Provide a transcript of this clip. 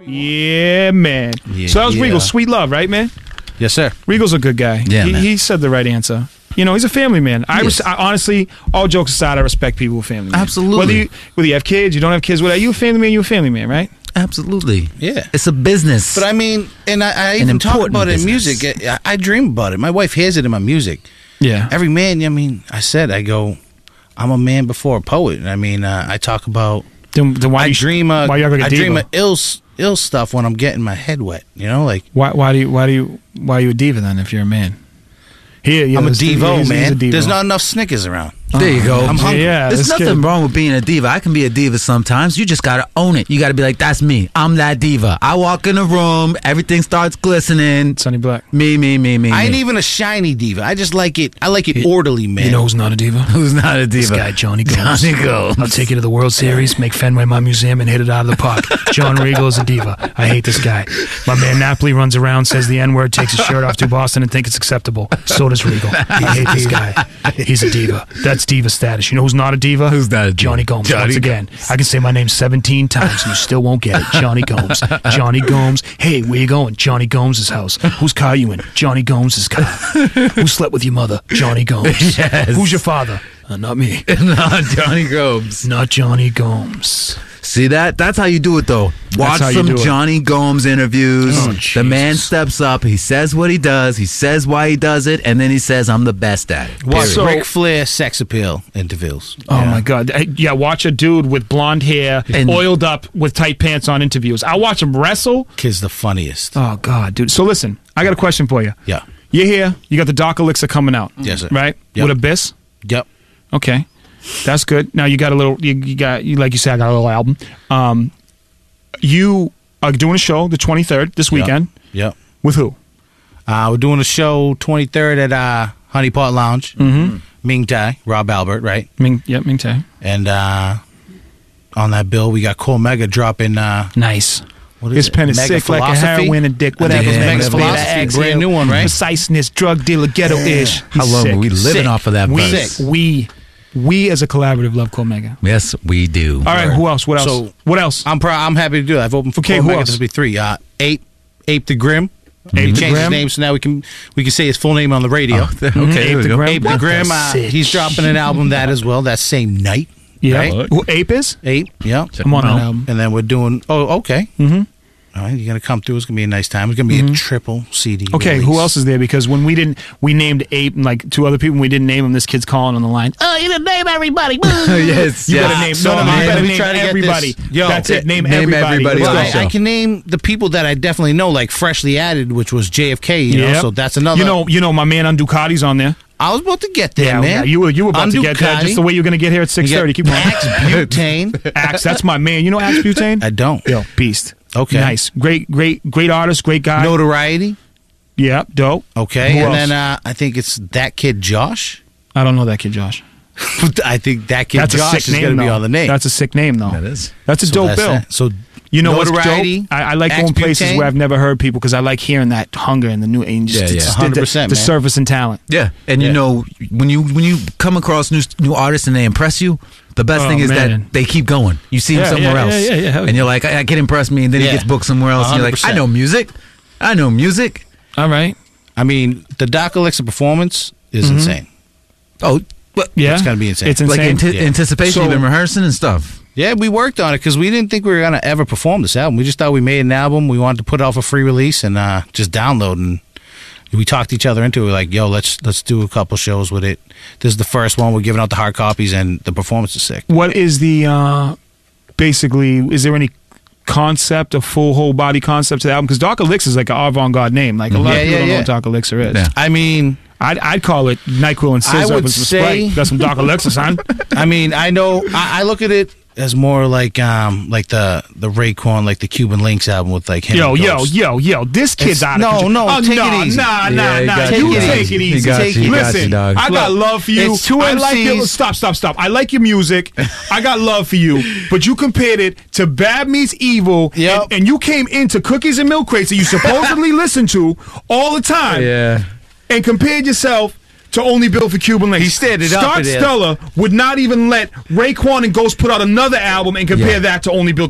Yeah, man. Yeah, So that was yeah. Regal. Sweet Love, right, man? Yes, sir. Regal's a good guy. Yeah, man. He said the right answer. You know, he's a family man. I honestly, all jokes aside, I respect people who are family men. Absolutely. Whether you have kids, you don't have kids, whatever. You a family man, you a family man, right? Absolutely. Yeah. It's a business. But I mean, and I even talk important about it in business. music. I dream about it. My wife hears it in my music. Yeah. Every man, I mean, I go, I'm a man before a poet. I mean, I talk about, Then why I you dream of diva? ill stuff when I'm getting my head wet. You know, like Why are you a diva then if you're a man? I'm a Devo, he's man. a Devo. There's not enough Snickers around. There you go. I'm hungry. Yeah, There's this nothing kid- wrong with being a diva. I can be a diva sometimes. You just gotta own it. You gotta be like, that's me. I'm that diva. I walk in a room, everything starts glistening. Sonny Black. Me. I ain't even a shiny diva. I just like it. I like it orderly, man. You know who's not a diva? Who's not a diva? This guy, Johnny Gomes. Johnny Gomes. I'll take you to the World Series, make Fenway my museum, and hit it out of the park. John Regal is a diva. I hate this guy. My man Napoli runs around, says the N-word, takes his shirt off to Boston, and thinks it's acceptable. So does Regal. I hate this guy. He's a diva. That's diva status. You know who's not a diva? Who's not a diva? Johnny Gomes. Johnny Once again, I can say my name 17 times, and you still won't get it. Johnny Gomes. Johnny Gomes. Hey, where you going? Johnny Gomes' house. Whose car you in? Johnny Gomes' car. Who slept with your mother? Johnny Gomes. Yes. Who's your father? Not me. Not Johnny Gomes. Not Johnny Gomes. See that? That's how you do it, though. Watch how you some do it. Johnny Gomes interviews. Oh, the man Jesus. steps up. He says what he does. He says why he does it, and then he says, "I'm the best at it." Watch So- Ric Flair sex appeal interviews. Oh my God! Yeah, watch a dude with blonde hair, And- oiled up with tight pants on interviews. I'll watch him wrestle. Kid's the funniest. Oh God, dude! So listen, I got a question for you. Yeah. You're here. You got the Dark Elixir coming out. Yes, sir. Right Yep. with Abyss. Yep. Okay, that's good. Now you got a little. You got like you said, I got a little album. You are doing a show the 23rd this weekend Yep. with who? We're doing a show 23rd at Honey Pot Lounge. Mm-hmm. Ming Tai, Rob Albert, right? Ming Tae. And on that bill, we got Cole Mega dropping. Nice. What is His it? pen is Mega sick like a Philosophy? heroin addict, whatever. Yeah, Mega Mega Philosophy, Exhale, brand new one, right? Preciseness, drug dealer, ghetto-ish. How He's long sick. were we living Sick. off of that We, verse? we as a collaborative love Cole Mega. Yes, we do. All right, who else? What else? So- what else? I'm happy to do that. I've opened for Okay, Cole who Mega. else? This will be 3. Ape the Grim. Ape He the changed his Grim? name, so now we can say his full name on the radio. Okay, there we the go. Grim. Ape the What Grim. the sitch? He's dropping an album that as well. That same night. Yeah. Right? Who Ape is? Ape. Yeah. I'm on him that out. album. And then we're doing. Oh, okay. Mm-hmm. All right, you're gonna come through. It's gonna be a nice time. It's gonna be a triple CD. Okay, release. who else is there? Because when we named Ape and like 2 other people, and we didn't name him. This kid's calling on the line. Oh, you didn't name everybody. Yes, You yes. gotta name. So, No, you man, gotta let me name try to get everybody. this. Yo, That's it. Name name everybody. everybody. Let's Well, go. show. I can name the people that I definitely know, like freshly added, which was JFK. You know, Yep. so that's another. You know, my man on Ducati's on there. I was about to get there, man. Yeah, you were about to get there. Just the way you're gonna get here at 6:30. Keep going. Axe Butane. Axe, that's my man. You know Axe Butane? I don't. Yo, beast. Okay. Nice. Great artist, great guy. Notoriety. Yeah, dope. Okay, Who and else? then I think it's that kid Josh. I don't know that kid, Josh. I think that kid That's a Josh sick is name, going to be though. on the name. That's a sick name, though. That is. That's a So dope that's bill. that. So You know what's Notoriety, dope? I like Axe going places Butane. where I've never heard people because I like hearing that hunger and the new and just, Yeah, yeah. just 100%, the man. surface and talent. Yeah, and you Yeah. know when you come across new artists and they impress you, the best Oh, thing is man. that they keep going. You see him Yeah, somewhere yeah, else, yeah, hell and yeah. you're like, I can impress me, and then Yeah. he gets booked somewhere else, and you're like, 100%. I know music. All right. I mean, the Dark Elixir performance is insane. Oh, but Yeah. It's gonna be insane. It's like insane. Yeah. anticipation. So- You've been rehearsing and stuff. Yeah, we worked on it because we didn't think we were going to ever perform this album. We just thought we made an album. We wanted to put it out for free release and just download. And we talked each other into it. We're like, yo, let's do a couple shows with it. This is the first one. We're giving out the hard copies, and the performance is sick. What is the basically? Is there any concept, a full whole body concept to the album? Because Dark Elixir is like an avant-garde name. Like a lot of Yeah, people yeah, don't know yeah. what Dark Elixir is. Yeah. I mean, I'd call it NyQuil and I Scissor would with some say- Sprite. That's some Dark Elixir, son. I know. I look at it as more like the Raekwon, like the Cuban Links album with like him. Yo, and yo, Ghost. yo, yo! This kid's It's- out of no, control. no, Oh, take it nah, easy. Nah, Yeah, he nah. got You you. take it He easy. got Take you, it he got Listen, you, dog. I got Look, love for you. it's two I like your MCs. stop. I like your music. I got love for you, but you compared it to Bad Meets Evil, Yep. and you came into Cookies and Milk Crates that you supposedly listen to all the time, Yeah. and compared yourself to Only Built for Cuban Links. He stared it up Scott in there. Stella would not even let Raekwon and Ghost put out another album and compare Yeah. that to Only Built